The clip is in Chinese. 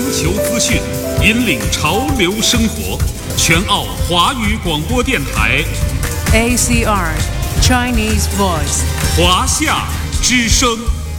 球资讯，引领潮流生活。全澳华语广播电台 ACR Chinese Voice 华夏之声。